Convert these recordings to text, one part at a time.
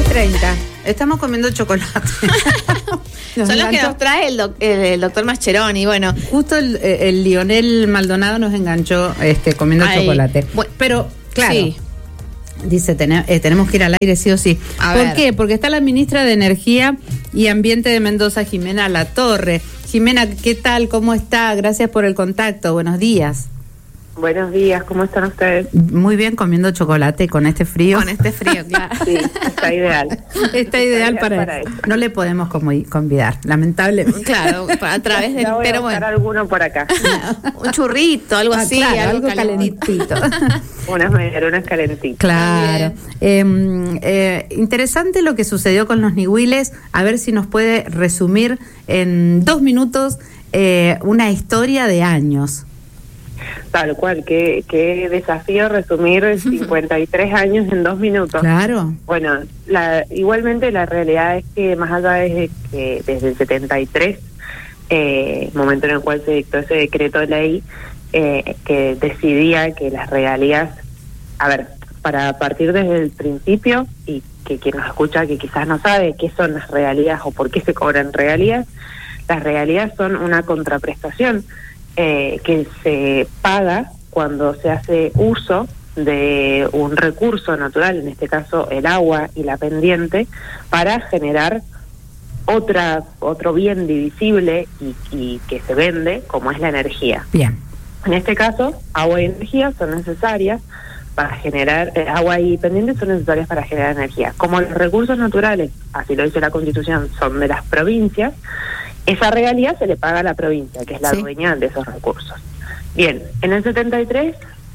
9:30. Estamos comiendo chocolate. Son los que nos trae el doctor Mascheroni. Bueno, justo el Lionel Maldonado nos enganchó comiendo chocolate. Bueno, pero, claro, sí. Dice, tenemos que ir al aire sí o sí. ¿Por qué? Porque está la ministra de Energía y Ambiente de Mendoza, Jimena Latorre. Jimena, ¿qué tal? ¿Cómo está? Gracias por el contacto. Buenos días. Buenos días, ¿cómo están ustedes? Muy bien, comiendo chocolate con este frío. Con este frío, claro. Sí, está ideal. Está ideal para eso. No le podemos convidar, lamentablemente. Claro, a través de... Ya voy pero a buscar bueno, alguno por acá. un churrito, algo así, claro, algo calentito. Unas medialunas calentitas. Claro. Interesante lo que sucedió con los nihuiles. A ver si nos puede resumir en 2 minutos una historia de años. Tal cual, qué desafío resumir 53 años en 2 minutos. Claro. Bueno, igualmente la realidad es que más allá de que desde el 73, momento en el cual se dictó ese decreto de ley que decidía que las regalías, para partir desde el principio, y que quien nos escucha que quizás no sabe qué son las regalías o por qué se cobran regalías, las regalías son una contraprestación que se paga cuando se hace uso de un recurso natural, en este caso el agua y la pendiente, para generar otro bien divisible y que se vende, como es la energía. Bien. En este caso, agua y energía son necesarias para generar, agua y pendiente son necesarias para generar energía. Como los recursos naturales, así lo dice la Constitución, son de las provincias, esa regalía se le paga a la provincia, que es la dueña de esos recursos. Bien, en el 73,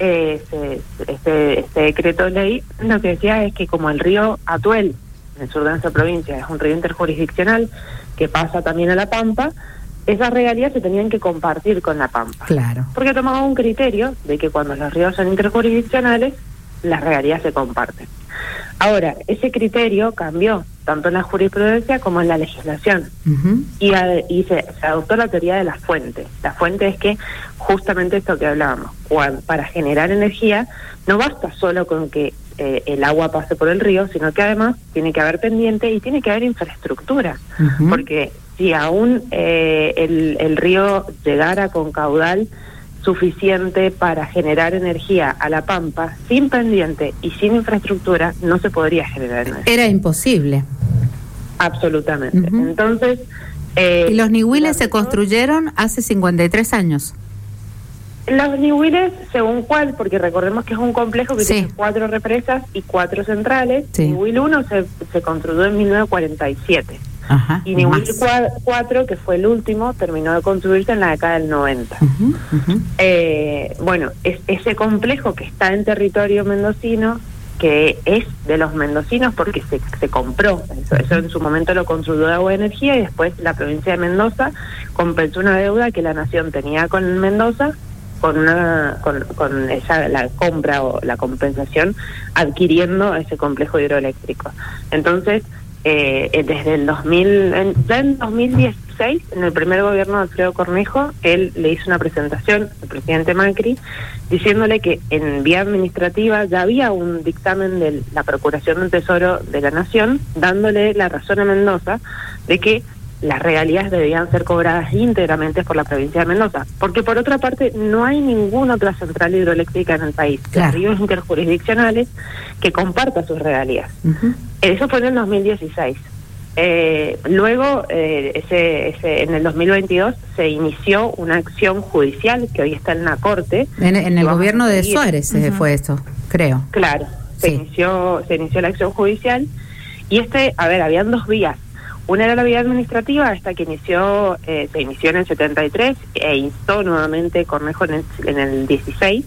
este decreto de ley lo que decía es que como el río Atuel, en el sur de nuestra provincia, es un río interjurisdiccional que pasa también a la Pampa, esas regalías se tenían que compartir con la Pampa. Claro. Porque tomaba un criterio de que cuando los ríos son interjurisdiccionales, las regalías se comparten. Ahora, ese criterio cambió tanto en la jurisprudencia como en la legislación. Uh-huh. Y se adoptó la teoría de la fuente. La fuente es que justamente esto que hablábamos, para generar energía no basta solo con que el agua pase por el río, sino que además tiene que haber pendiente y tiene que haber infraestructura. Uh-huh. Porque si aún el río llegara con caudal suficiente para generar energía a la Pampa, sin pendiente y sin infraestructura, no se podría generar energía. Era imposible. Absolutamente. Uh-huh. Entonces... ¿y los nihuiles se construyeron hace 53 años? Los nihuiles, según cuál, porque recordemos que es un complejo que tiene 4 represas y 4 centrales. Sí. Nihuil 1 se construyó en 1947. Ajá, y Nihuil 4, que fue el último, terminó de construirse en la década del 90. Uh-huh, uh-huh. Bueno, ese complejo que está en territorio mendocino, que es de los mendocinos porque se compró, eso en su momento lo construyó de Agua y Energía, y después la provincia de Mendoza compensó una deuda que la nación tenía con Mendoza, con la compra o la compensación, adquiriendo ese complejo hidroeléctrico. Entonces, desde el 2016, en el primer gobierno de Alfredo Cornejo, él le hizo una presentación al presidente Macri diciéndole que en vía administrativa ya había un dictamen de la Procuración del Tesoro de la Nación dándole la razón a Mendoza de que las regalías debían ser cobradas íntegramente por la provincia de Mendoza, porque por otra parte no hay ninguna otra central hidroeléctrica en el país, de ríos interjurisdiccionales, que comparta sus regalías. Uh-huh. Eso fue en el 2016. Luego, en el 2022, se inició una acción judicial que hoy está en la Corte. En el gobierno de Suárez fue esto, creo. Claro, se inició la acción judicial y habían 2 vías. Una era la vía administrativa, esta que se inició en el 73 e instó nuevamente Cornejo en el 16,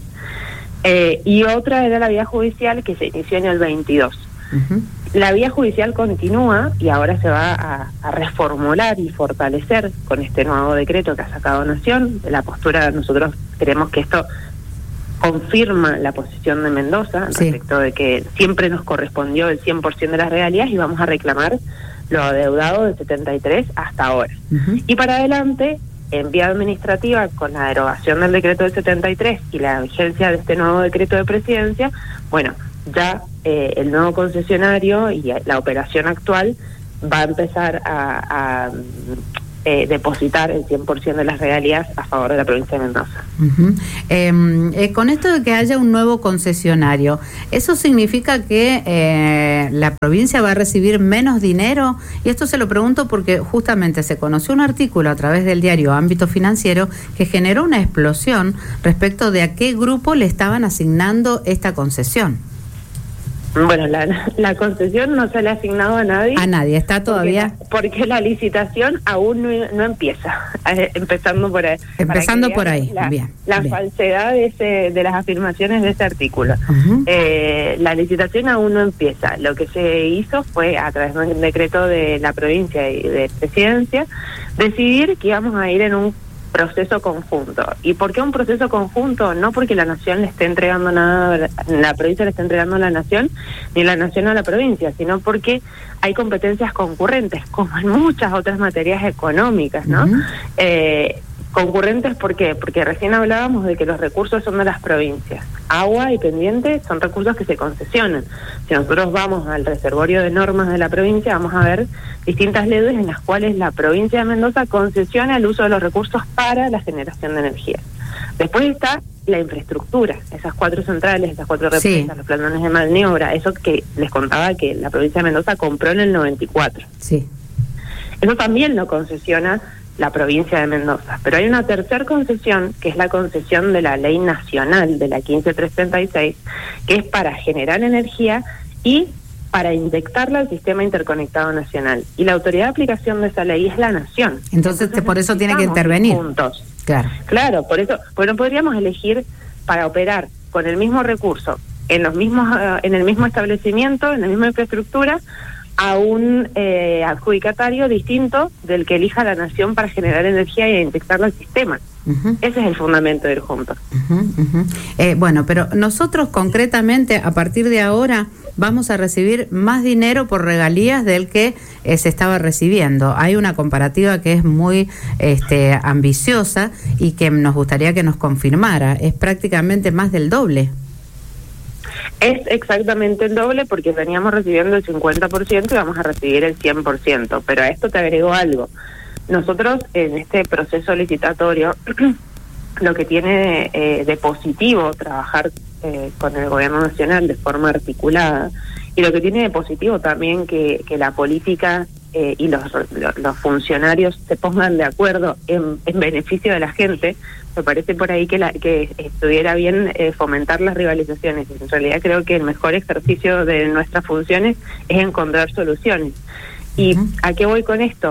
y otra era la vía judicial que se inició en el 22. Uh-huh. La vía judicial continúa y ahora se va a reformular y fortalecer con este nuevo decreto que ha sacado Nación. La postura, nosotros creemos que esto confirma la posición de Mendoza respecto de que siempre nos correspondió el 100% de las regalías y vamos a reclamar lo adeudado del 73 hasta ahora. Uh-huh. Y para adelante, en vía administrativa, con la derogación del decreto del 73 y la vigencia de este nuevo decreto de presidencia, bueno, ya el nuevo concesionario y la operación actual va a empezar a depositar el 100% de las regalías a favor de la provincia de Mendoza. Con esto de que haya un nuevo concesionario, ¿eso significa que la provincia va a recibir menos dinero? Y esto se lo pregunto porque justamente se conoció un artículo a través del diario Ámbito Financiero que generó una explosión respecto de a qué grupo le estaban asignando esta concesión. Bueno, la concesión no se le ha asignado a nadie. A nadie, está todavía. Porque la licitación aún no empieza. Empezando por ahí. Empezando por ahí, bien. La falsedad de las afirmaciones de ese artículo. La licitación aún no empieza. Lo que se hizo fue, a través de un decreto de la provincia y de presidencia, decidir que íbamos a ir en un proceso conjunto. ¿Y por qué un proceso conjunto? No porque la nación le esté entregando nada, la provincia le esté entregando a la nación, ni la nación a la provincia, sino porque hay competencias concurrentes, como en muchas otras materias económicas, ¿no? Concurrentes, ¿por qué? Porque recién hablábamos de que los recursos son de las provincias. Agua y pendiente son recursos que se concesionan. Si nosotros vamos al reservorio de normas de la provincia, vamos a ver distintas leyes en las cuales la provincia de Mendoza concesiona el uso de los recursos para la generación de energía. Después está la infraestructura, esas 4 centrales, esas 4 represas, los planes de maniobra, eso que les contaba que la provincia de Mendoza compró en el 94. Sí. Eso también lo concesiona la provincia de Mendoza. Pero hay una tercera concesión, que es la concesión de la ley nacional, de la 15336, que es para generar energía y para inyectarla al sistema interconectado nacional. Y la autoridad de aplicación de esa ley es la nación. Entonces por eso tiene que intervenir. Juntos. Claro, por eso, pues no podríamos elegir para operar con el mismo recurso, en el mismo establecimiento, en la misma infraestructura, a un adjudicatario distinto del que elija la nación para generar energía y inyectarla al sistema. Ese es el fundamento del junto. Bueno, pero nosotros concretamente a partir de ahora vamos a recibir más dinero por regalías del que se estaba recibiendo. Hay una comparativa que es muy ambiciosa y que nos gustaría que nos confirmara. Es prácticamente más del doble. Es exactamente el doble porque veníamos recibiendo el 50% y vamos a recibir el 100%. Pero a esto te agrego algo. Nosotros en este proceso licitatorio lo que tiene de positivo trabajar con el gobierno nacional de forma articulada y lo que tiene de positivo también que la política y los funcionarios se pongan de acuerdo en beneficio de la gente. Me parece por ahí que estuviera bien fomentar las rivalizaciones. En realidad creo que el mejor ejercicio de nuestras funciones es encontrar soluciones. ¿Y a qué voy con esto?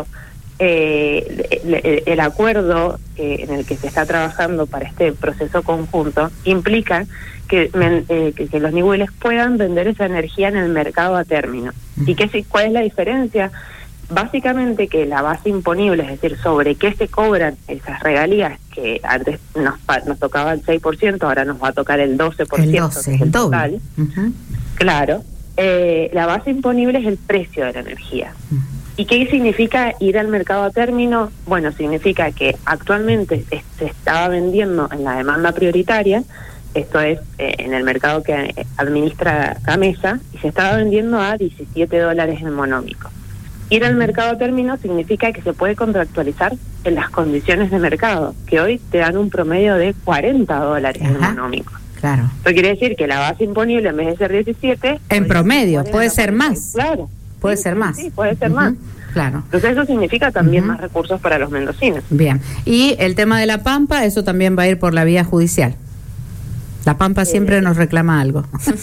El acuerdo en el que se está trabajando para este proceso conjunto implica que los niveles puedan vender esa energía en el mercado a término. ¿Y cuál es la diferencia? Básicamente que la base imponible, es decir, sobre qué se cobran esas regalías, que antes nos tocaba el 6%, ahora nos va a tocar el 12%, el 12, el total. Claro, la base imponible es el precio de la energía. ¿Y qué significa ir al mercado a término? Bueno, significa que actualmente se estaba vendiendo en la demanda prioritaria, esto es en el mercado que administra Gamesa, y se estaba vendiendo a $17 el monómico. Ir al mercado a término significa que se puede contractualizar en las condiciones de mercado, que hoy te dan un promedio de $40 el monómico. Claro. Eso quiere decir que la base imponible en vez de ser 17... En promedio, puede ser más. Claro. Puede ser más. Sí, puede ser más. Claro. Entonces eso significa también más recursos para los mendocinos. Bien. Y el tema de La Pampa, eso también va a ir por la vía judicial. La Pampa siempre nos reclama algo.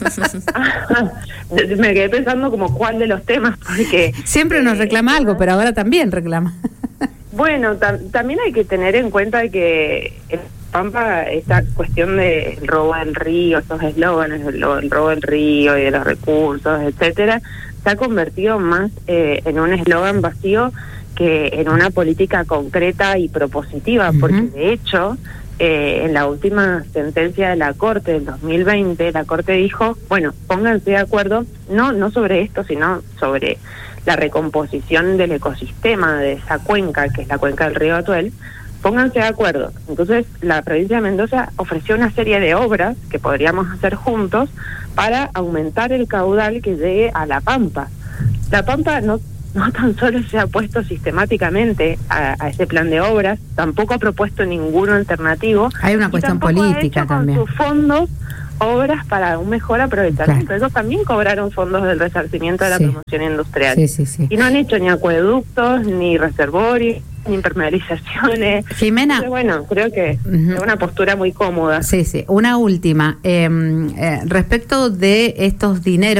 Me quedé pensando como cuál de los temas, porque... Siempre nos reclama algo, pero ahora también reclama. Bueno, también hay que tener en cuenta que en Pampa esta cuestión del robo del río, estos eslóganes, el robo del río y de los recursos, etcétera, se ha convertido más en un eslogan vacío que en una política concreta y propositiva, porque de hecho... en la última sentencia de la Corte del 2020, la Corte dijo, bueno, pónganse de acuerdo, no sobre esto, sino sobre la recomposición del ecosistema de esa cuenca, que es la cuenca del río Atuel, pónganse de acuerdo. Entonces la provincia de Mendoza ofreció una serie de obras que podríamos hacer juntos para aumentar el caudal que llegue a La Pampa. La Pampa no tan solo se ha opuesto sistemáticamente a ese plan de obras, tampoco ha propuesto ninguno alternativo. Hay una cuestión política también. Con sus fondos, obras para un mejor aprovechamiento. Claro. Ellos también cobraron fondos del resarcimiento de la promoción industrial. Sí. Y no han hecho ni acueductos, ni reservorios, ni impermeabilizaciones. Jimena. Entonces, bueno, creo que es una postura muy cómoda. Sí. Una última. Respecto de estos dineros